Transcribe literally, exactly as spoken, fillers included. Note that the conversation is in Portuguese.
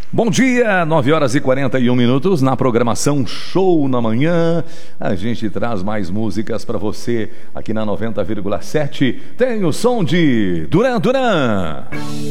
Bom dia, nove horas e quarenta e um minutos na programação Show na Manhã. A gente traz mais músicas para você aqui na noventa vírgula sete. Tem o som de Duran Duran.